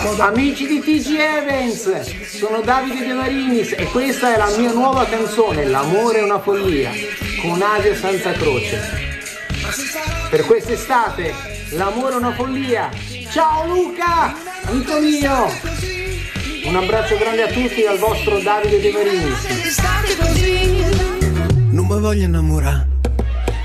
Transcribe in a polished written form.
Amici di TG Events, sono Davide De Marinis e questa è la mia nuova canzone, L'amore è una follia, con Asia Santa Croce. Per quest'estate, l'amore è una follia. Ciao Luca, amico mio! Un abbraccio grande a tutti dal vostro Davide De Marinis. Non mi voglio innamorare,